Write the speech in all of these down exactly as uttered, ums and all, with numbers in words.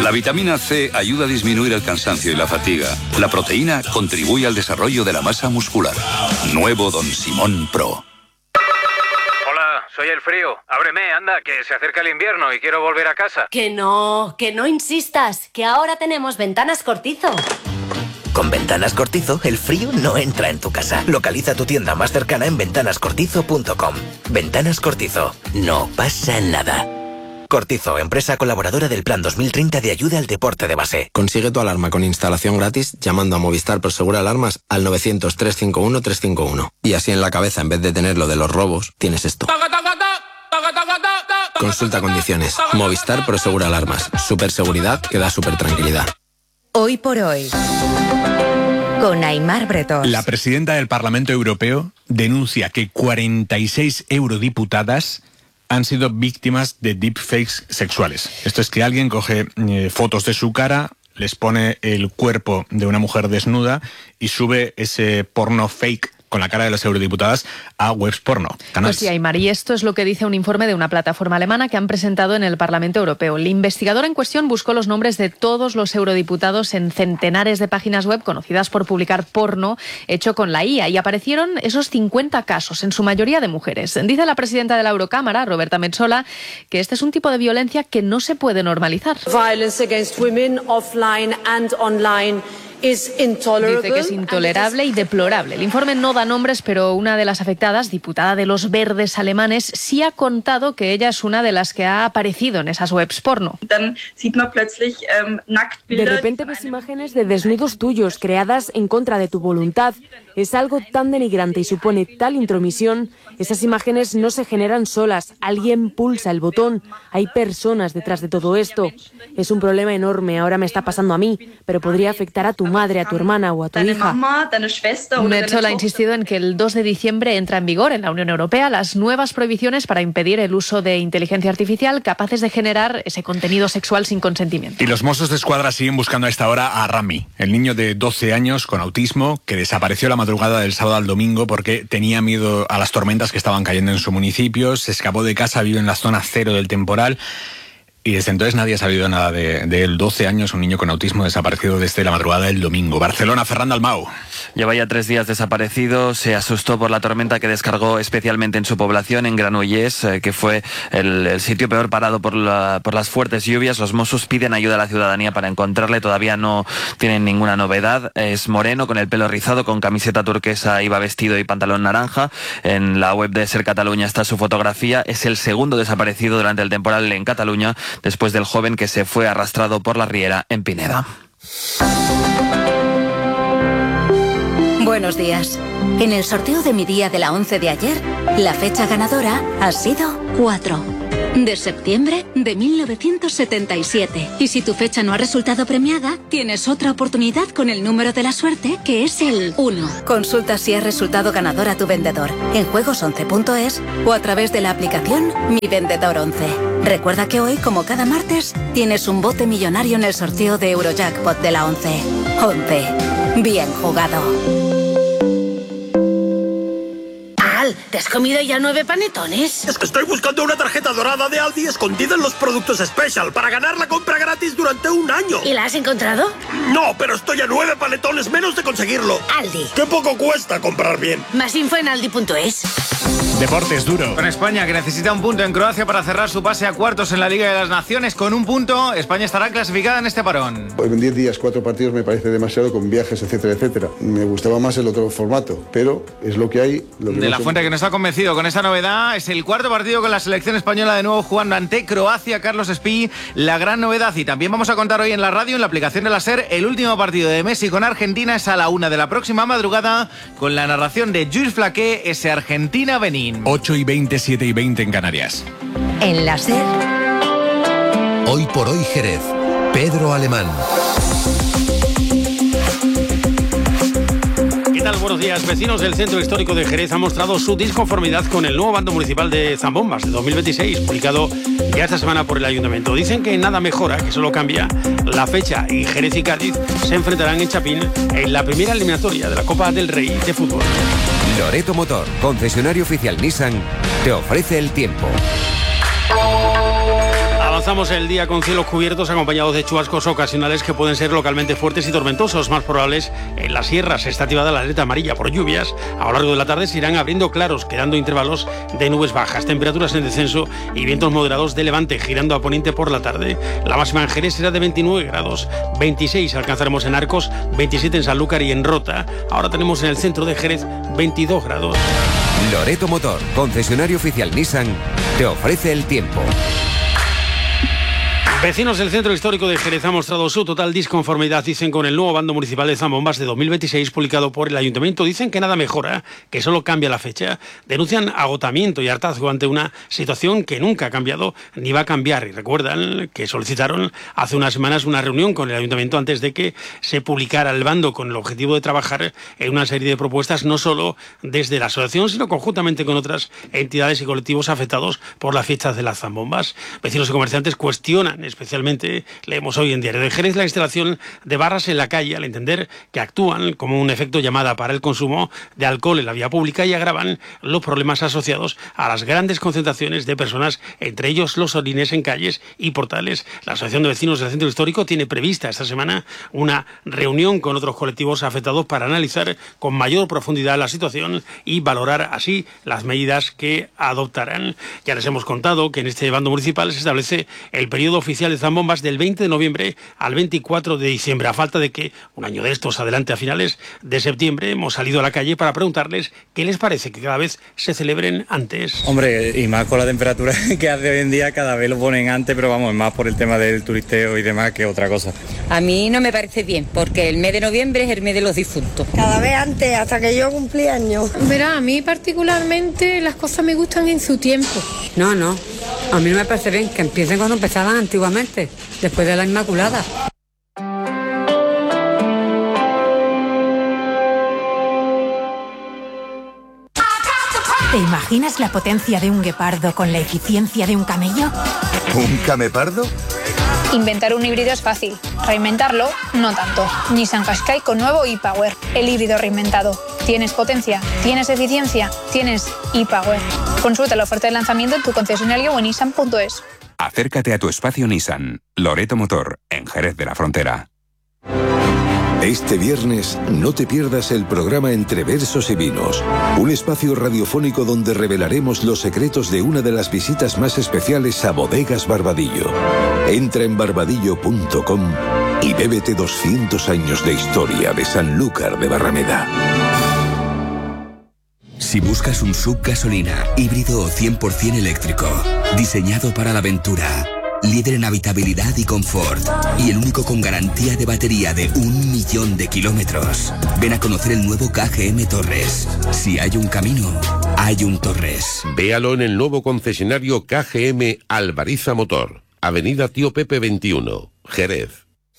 La vitamina C ayuda a disminuir el cansancio y la fatiga. La proteína contribuye al desarrollo de la masa muscular. Nuevo Don Simón Pro. Hola, soy el frío. Ábreme, anda, que se acerca el invierno y quiero volver a casa. Que no, que no insistas, que ahora tenemos Ventanas Cortizo. Con Ventanas Cortizo, el frío no entra en tu casa. Localiza tu tienda más cercana en ventanas cortizo punto com. Ventanas Cortizo. No pasa nada. Cortizo, empresa colaboradora del Plan dos mil treinta de ayuda al deporte de base. Consigue tu alarma con instalación gratis llamando a Movistar Prosegur Alarmas al novecientos, trescientos cincuenta y uno, trescientos cincuenta y uno. Y así en la cabeza, en vez de tener lo de los robos, tienes esto. Consulta condiciones. Movistar Prosegur Alarmas. Superseguridad que da super tranquilidad. Hoy por hoy, con Aimar Bretós. La presidenta del Parlamento Europeo denuncia que cuarenta y seis eurodiputadas han sido víctimas de deepfakes sexuales. Esto es que alguien coge eh, fotos de su cara, les pone el cuerpo de una mujer desnuda y sube ese porno fake con la cara de las eurodiputadas a webs porno, canales. Pues sí, Aimar, y esto es lo que dice un informe de una plataforma alemana que han presentado en el Parlamento Europeo. El investigador en cuestión buscó los nombres de todos los eurodiputados en centenares de páginas web conocidas por publicar porno hecho con la I A y aparecieron esos cincuenta casos, en su mayoría de mujeres. Dice la presidenta de la Eurocámara, Roberta Metsola, que este es un tipo de violencia que no se puede normalizar. Violence against women offline and online. Dice que es intolerable y deplorable. El informe no da nombres, pero una de las afectadas, diputada de los Verdes alemanes, sí ha contado que ella es una de las que ha aparecido en esas webs porno. De repente ves imágenes de desnudos tuyos creadas en contra de tu voluntad. Es algo tan denigrante y supone tal intromisión. Esas imágenes no se generan solas. Alguien pulsa el botón. Hay personas detrás de todo esto. Es un problema enorme. Ahora me está pasando a mí, pero podría afectar a tu madre, a tu hermana o a tu hija. Metsola ha insistido en que el dos de diciembre entra en vigor en la Unión Europea las nuevas prohibiciones para impedir el uso de inteligencia artificial capaces de generar ese contenido sexual sin consentimiento. Y los Mossos de Escuadra siguen buscando a esta hora a Rami, el niño de doce años con autismo que desapareció la madrugada del sábado al domingo porque tenía miedo a las tormentas que estaban cayendo en su municipio, se escapó de casa, vive en la zona cero del temporal. Y desde entonces nadie ha sabido nada de, de él. doce años, un niño con autismo desaparecido desde la madrugada del domingo. Barcelona, Ferran Dalmau. Lleva ya tres días desaparecido. Se asustó por la tormenta que descargó especialmente en su población, en Granollers, eh, que fue el, el sitio peor parado por, la, por las fuertes lluvias. Los Mossos piden ayuda a la ciudadanía para encontrarle. Todavía no tienen ninguna novedad. Es moreno, con el pelo rizado, con camiseta turquesa, iba vestido y pantalón naranja. En la web de Ser Cataluña está su fotografía. Es el segundo desaparecido durante el temporal en Cataluña, después del joven que se fue arrastrado por la riera en Pineda. Buenos días. En el sorteo de mi día de la once de ayer, la fecha ganadora ha sido cuatro. De septiembre de mil novecientos setenta y siete. Y si tu fecha no ha resultado premiada, tienes otra oportunidad con el número de la suerte, que es el uno. Consulta si has resultado ganador a tu vendedor en juegos once punto es o a través de la aplicación Mi Vendedor once. Recuerda que hoy, como cada martes, tienes un bote millonario en el sorteo de Eurojackpot de la once. once. Bien jugado. ¿Te has comido ya nueve panetones? Es que estoy buscando una tarjeta dorada de Aldi escondida en los productos Special para ganar la compra gratis durante un año. ¿Y la has encontrado? No, pero estoy a nueve panetones menos de conseguirlo. Aldi. Qué poco cuesta comprar bien. Más info en aldi punto es. Deportes duro. Con España, que necesita un punto en Croacia para cerrar su pase a cuartos en la Liga de las Naciones. Con un punto, España estará clasificada en este parón. En diez días, cuatro partidos me parece demasiado, con viajes, etcétera, etcétera. Me gustaba más el otro formato, pero es lo que hay. Lo que de no la se... Fuente, que no está convencido con esta novedad, es el cuarto partido con la selección española de nuevo jugando ante Croacia. Carlos Espí, la gran novedad. Y también vamos a contar hoy en la radio, en la aplicación de la SER, el último partido de Messi con Argentina es a la una de la próxima madrugada, con la narración de Jules Flaqué, ese Argentina-Benín. ocho y veinte, siete y veinte en Canarias. En la SER. Hoy por hoy Jerez. Pedro Alemán. ¿Qué tal? Buenos días. Vecinos del Centro Histórico de Jerez han mostrado su disconformidad con el nuevo bando municipal de Zambombas de dos mil veintiséis, publicado ya esta semana por el Ayuntamiento. Dicen que nada mejora, que solo cambia la fecha, y Jerez y Cádiz se enfrentarán en Chapín en la primera eliminatoria de la Copa del Rey de fútbol. Loreto Motor, concesionario oficial Nissan, te ofrece el tiempo. Comenzamos el día con cielos cubiertos acompañados de chubascos ocasionales que pueden ser localmente fuertes y tormentosos, más probables en las sierras. Está activada la alerta amarilla por lluvias. A lo largo de la tarde se irán abriendo claros, quedando intervalos de nubes bajas, temperaturas en descenso y vientos moderados de levante, girando a poniente por la tarde. La máxima en Jerez será de veintinueve grados, veintiséis alcanzaremos en Arcos, veintisiete en Sanlúcar y en Rota. Ahora tenemos en el centro de Jerez veintidós grados. Loreto Motor, concesionario oficial Nissan, te ofrece el tiempo. Vecinos del centro histórico de Jerez han mostrado su total disconformidad, dicen, con el nuevo bando municipal de Zambombas de dos mil veintiséis publicado por el ayuntamiento. Dicen que nada mejora, que solo cambia la fecha. Denuncian agotamiento y hartazgo ante una situación que nunca ha cambiado ni va a cambiar. Y recuerdan que solicitaron hace unas semanas una reunión con el ayuntamiento antes de que se publicara el bando, con el objetivo de trabajar en una serie de propuestas, no solo desde la asociación, sino conjuntamente con otras entidades y colectivos afectados por las fiestas de las Zambombas. Vecinos y comerciantes cuestionan especialmente, leemos hoy en Diario de Jerez, la instalación de barras en la calle, al entender que actúan como un efecto llamada para el consumo de alcohol en la vía pública y agravan los problemas asociados a las grandes concentraciones de personas, entre ellos los orines en calles y portales. La Asociación de Vecinos del Centro Histórico tiene prevista esta semana una reunión con otros colectivos afectados para analizar con mayor profundidad la situación y valorar así las medidas que adoptarán. Ya les hemos contado que en este bando municipal se establece el periodo oficial de Zambombas del veinte de noviembre al veinticuatro de diciembre. A falta de que un año de estos adelante a finales de septiembre, hemos salido a la calle para preguntarles qué les parece que cada vez se celebren antes. Hombre, y más con la temperatura que hace hoy en día, cada vez lo ponen antes, pero vamos, más por el tema del turisteo y demás que otra cosa. A mí no me parece bien, porque el mes de noviembre es el mes de los difuntos. Cada vez antes, hasta que yo cumplí años. Verá, a mí particularmente las cosas me gustan en su tiempo. No, no, a mí no me parece bien que empiecen cuando empezaban antiguamente, después de la Inmaculada. ¿Te imaginas la potencia de un guepardo con la eficiencia de un camello? ¿Un camepardo? Inventar un híbrido es fácil, reinventarlo no tanto. Nissan Qashqai con nuevo e-Power, el híbrido reinventado. Tienes potencia, tienes eficiencia, tienes e-Power. Consulta la oferta de lanzamiento en tu concesionario o en nissan punto es. Acércate a tu espacio Nissan, Loreto Motor, en Jerez de la Frontera. Este viernes no te pierdas el programa Entre Versos y Vinos, un espacio radiofónico donde revelaremos los secretos de una de las visitas más especiales a Bodegas Barbadillo. Entra en barbadillo punto com y bébete doscientos años de historia de Sanlúcar de Barrameda. Si buscas un sub gasolina, híbrido o cien por ciento eléctrico, diseñado para la aventura, líder en habitabilidad y confort, y el único con garantía de batería de un millón de kilómetros, ven a conocer el nuevo K G M Torres. Si hay un camino, hay un Torres. Véalo en el nuevo concesionario K G M Alvariza Motor, Avenida Tío Pepe veintiuno, Jerez.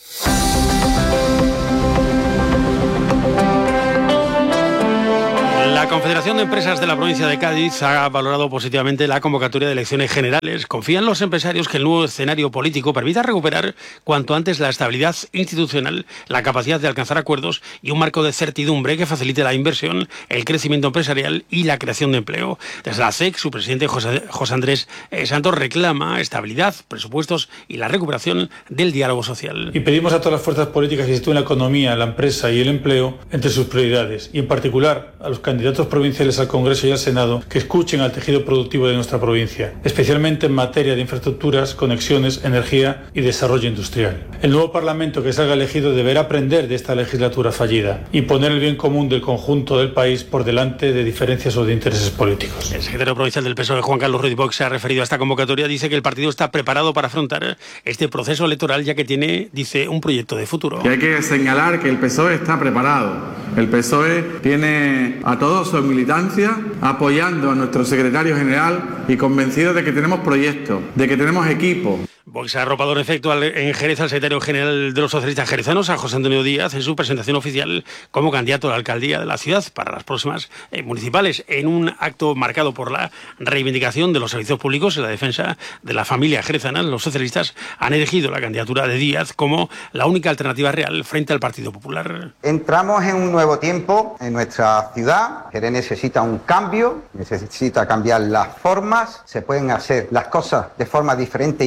La Confederación de Empresas de la provincia de Cádiz ha valorado positivamente la convocatoria de elecciones generales. Confían los empresarios que el nuevo escenario político permita recuperar cuanto antes la estabilidad institucional, la capacidad de alcanzar acuerdos y un marco de certidumbre que facilite la inversión, el crecimiento empresarial y la creación de empleo. Desde la C E C, su presidente José, José Andrés Santos reclama estabilidad, presupuestos y la recuperación del diálogo social. Y pedimos a todas las fuerzas políticas que sitúen la economía, la empresa y el empleo entre sus prioridades, y en particular a los candidatos provinciales al Congreso y al Senado que escuchen al tejido productivo de nuestra provincia, especialmente en materia de infraestructuras, conexiones, energía y desarrollo industrial. El nuevo Parlamento que salga elegido deberá aprender de esta legislatura fallida y poner el bien común del conjunto del país por delante de diferencias o de intereses políticos. El secretario provincial del P S O E, Juan Carlos Ruiz Box, se ha referido a esta convocatoria. Dice que el partido está preparado para afrontar este proceso electoral, ya que tiene, dice, un proyecto de futuro. Y hay que señalar que el P S O E está preparado. El P S O E tiene a todos su militancia apoyando a nuestro secretario general y convencido de que tenemos proyectos, de que tenemos equipo. Vox ha arropado en efecto en Jerez al secretario general de los socialistas jerezanos, a José Antonio Díaz, en su presentación oficial como candidato a la alcaldía de la ciudad para las próximas eh, municipales, en un acto marcado por la reivindicación de los servicios públicos y la defensa de la familia jerezana. Los socialistas han elegido la candidatura de Díaz como la única alternativa real frente al Partido Popular. Entramos en un nuevo tiempo en nuestra ciudad. Jerez necesita un cambio, necesita cambiar las formas, se pueden hacer las cosas de forma diferente y mejor.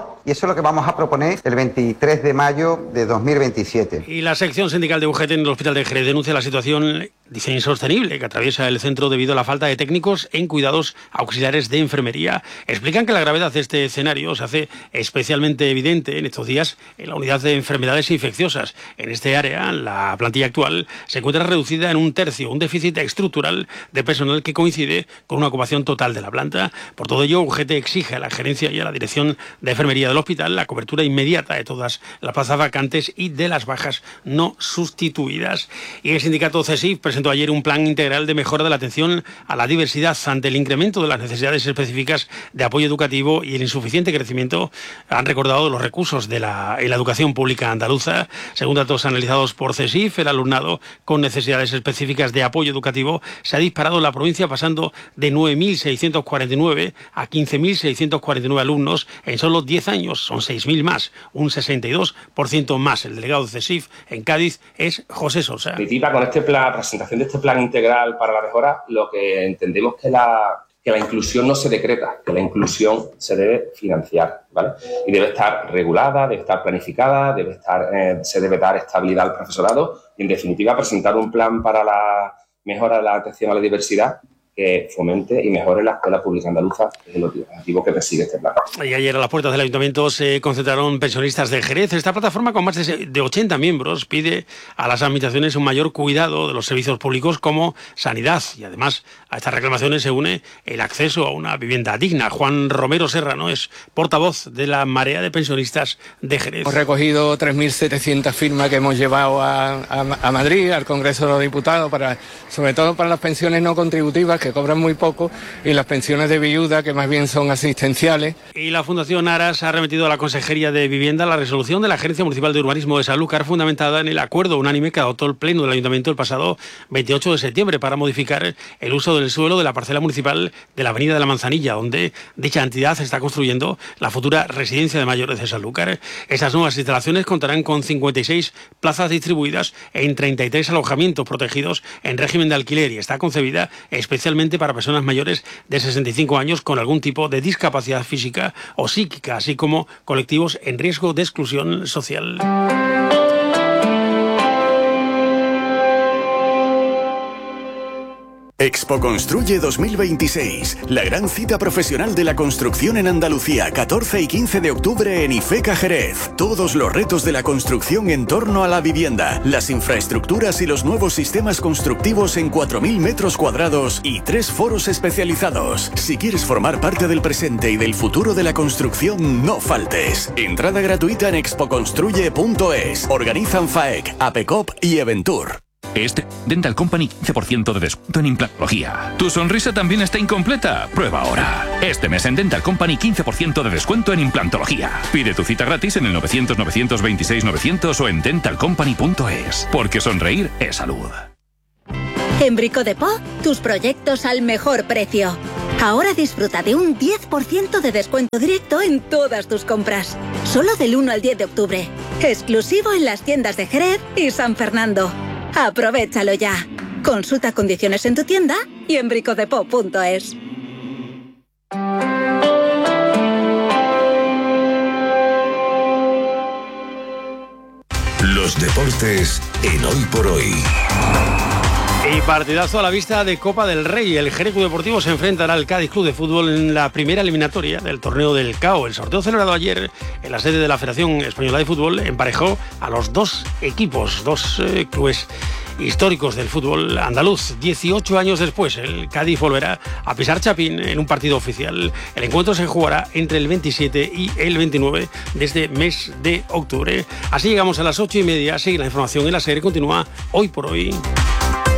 mejor, y eso es lo que vamos a proponer el veintitrés de mayo de dos mil veintisiete. Y la sección sindical de U G T en el Hospital de Jerez denuncia la situación, dice, insostenible que atraviesa el centro debido a la falta de técnicos en cuidados auxiliares de enfermería. Explican que la gravedad de este escenario se hace especialmente evidente en estos días en la unidad de enfermedades infecciosas. En este área, la plantilla actual se encuentra reducida en un tercio, un déficit estructural de personal que coincide con una ocupación total de la planta. Por todo ello, U G T exige a la gerencia y a la dirección de enfermería del hospital la cobertura inmediata de todas las plazas vacantes y de las bajas no sustituidas. Y el sindicato CESIF presentó ayer un plan integral de mejora de la atención a la diversidad ante el incremento de las necesidades específicas de apoyo educativo y el insuficiente crecimiento, han recordado, los recursos de la, en la educación pública andaluza. Según datos analizados por CESIF, el alumnado con necesidades específicas de apoyo educativo se ha disparado en la provincia, pasando de nueve mil seiscientos cuarenta y nueve a quince mil seiscientos cuarenta y nueve alumnos en solo diez años. Son seis mil más, un sesenta y dos por ciento más. El delegado de CESIF en Cádiz es José Sosa. En definitiva, con este plan, presentación de este plan integral para la mejora, lo que entendemos que la que la inclusión no se decreta, que la inclusión se debe financiar, ¿vale? Y debe estar regulada, debe estar planificada, debe estar, eh, se debe dar estabilidad al profesorado y, en definitiva, presentar un plan para la mejora de la atención a la diversidad que fomente y mejore la escuela pública andaluza, que es el objetivo que persigue este plan. Y ayer a las puertas del ayuntamiento se concentraron pensionistas de Jerez. Esta plataforma, con más de ochenta miembros, pide a las administraciones un mayor cuidado de los servicios públicos como sanidad. Y además a estas reclamaciones se une el acceso a una vivienda digna. Juan Romero Serrano es portavoz de la Marea de Pensionistas de Jerez. Hemos recogido tres mil setecientas firmas que hemos llevado a, a, a Madrid, al Congreso de los Diputados, para, sobre todo para las pensiones no contributivas, que cobran muy poco, y las pensiones de viuda, que más bien son asistenciales. Y la Fundación Aras ha remitido a la Consejería de Vivienda la resolución de la Agencia Municipal de Urbanismo de Sanlúcar, fundamentada en el acuerdo unánime que adoptó el Pleno del Ayuntamiento el pasado veintiocho de septiembre para modificar el uso del suelo de la parcela municipal de la Avenida de la Manzanilla, donde dicha entidad está construyendo la futura residencia de mayores de Sanlúcar. Estas nuevas instalaciones contarán con cincuenta y seis plazas distribuidas en treinta y tres alojamientos protegidos en régimen de alquiler, y está concebida especialmente para personas mayores de sesenta y cinco años con algún tipo de discapacidad física o psíquica, así como colectivos en riesgo de exclusión social. Expo Construye dos mil veintiséis, la gran cita profesional de la construcción en Andalucía, catorce y quince de octubre en IFECA Jerez. Todos los retos de la construcción en torno a la vivienda, las infraestructuras y los nuevos sistemas constructivos en cuatro mil metros cuadrados y tres foros especializados. Si quieres formar parte del presente y del futuro de la construcción, no faltes. Entrada gratuita en expo construye punto es. Organizan FAEC, APECOP y Eventur. Este Dental Company, quince por ciento de descuento en implantología. ¿Tu sonrisa también está incompleta? Prueba ahora. Este mes en Dental Company, quince por ciento de descuento en implantología. Pide tu cita gratis en el novecientos, novecientos veintiséis, novecientos o en dental company punto es. Porque sonreír es salud. En Brico de Po, tus proyectos al mejor precio. Ahora disfruta de un diez por ciento de descuento directo en todas tus compras. Solo del uno al diez de octubre. Exclusivo en las tiendas de Jerez y San Fernando. Aprovéchalo ya. Consulta condiciones en tu tienda y en bricodepo punto es. Los deportes en Hoy por Hoy. Y partidazo a la vista de Copa del Rey. El Jerez Club Deportivo se enfrentará al Cádiz Club de Fútbol en la primera eliminatoria del torneo del C A O. El sorteo celebrado ayer en la sede de la Federación Española de Fútbol emparejó a los dos equipos, dos eh, clubes históricos del fútbol andaluz. dieciocho años después, el Cádiz volverá a pisar Chapín en un partido oficial. El encuentro se jugará entre el veintisiete y el veintinueve de este mes de octubre. Así llegamos a las ocho y media. Sigue la información en la serie. Continúa Hoy por Hoy.